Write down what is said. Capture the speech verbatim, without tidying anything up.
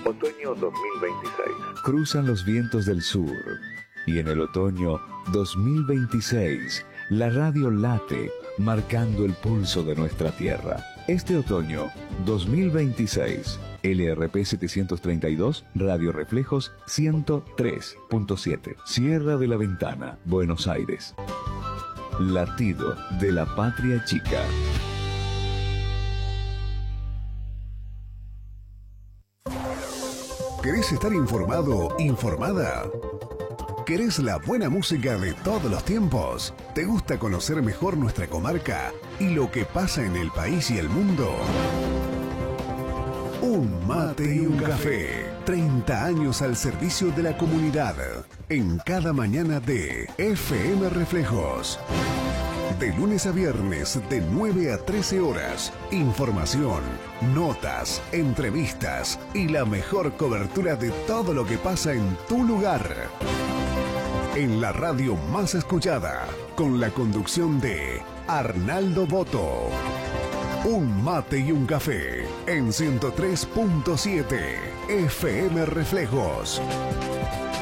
Otoño dos mil veintiséis. Cruzan los vientos del sur y en el otoño dos mil veintiséis la radio late marcando el pulso de nuestra tierra. Este otoño dos mil veintiséis, L R P setecientos treinta y dos, Radio Reflejos ciento tres punto siete, Sierra de la Ventana, Buenos Aires. Latido de la Patria Chica. ¿Querés estar informado, informada? ¿Querés la buena música de todos los tiempos? ¿Te gusta conocer mejor nuestra comarca y lo que pasa en el país y el mundo? Un mate y un café. treinta años al servicio de la comunidad. En cada mañana de F M Reflejos. De lunes a viernes, de nueve a trece horas. Información, notas, entrevistas y la mejor cobertura de todo lo que pasa en tu lugar. En la radio más escuchada, con la conducción de Arnaldo Boto. Un mate y un café en ciento tres punto siete F M Reflejos.